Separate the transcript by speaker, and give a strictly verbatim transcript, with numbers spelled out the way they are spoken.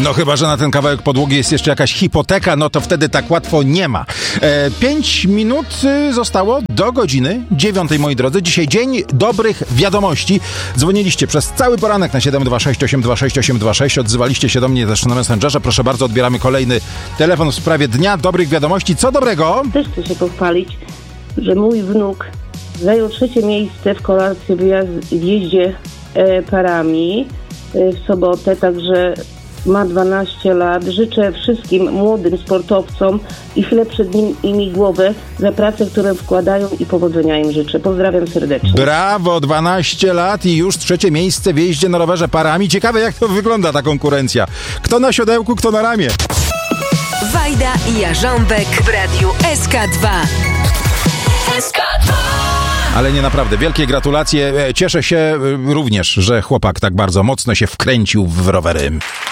Speaker 1: No chyba, że na ten kawałek podłogi jest jeszcze jakaś hipoteka, no to wtedy tak łatwo nie ma. E, pięć minut y, zostało do godziny dziewiątej, moi drodzy. Dzisiaj dzień dobrych wiadomości. Dzwoniliście przez cały poranek na siedem dwa sześć osiem dwa sześć osiem dwa sześć. Odzywaliście się do mnie też na Messengerze. Proszę bardzo, odbieramy kolejny telefon w sprawie dnia dobrych wiadomości. Co dobrego?
Speaker 2: Też chcę się pochwalić, że mój wnuk zajął trzecie miejsce w kolacji wyjazd, w jeździe e, parami e, w sobotę, także ma dwanaście lat. Życzę wszystkim młodym sportowcom i chwilę przed nimi głowę za pracę, którą wkładają i powodzenia im życzę. Pozdrawiam serdecznie.
Speaker 1: Brawo, dwanaście lat i już trzecie miejsce w jeździe na rowerze parami. Ciekawe, jak to wygląda ta konkurencja. Kto na siodełku, kto na ramię.
Speaker 3: Wajda i Jarząbek w Radiu S K dwa. S K dwa.
Speaker 1: Ale nie naprawdę. Wielkie gratulacje. Cieszę się również, że chłopak tak bardzo mocno się wkręcił w rowery.